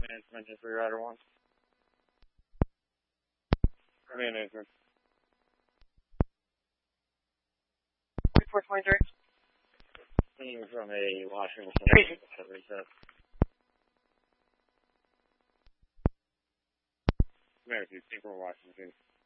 Mention for your rider one. Remain answer. 423. Team from a Washington machine. American, team from Washington.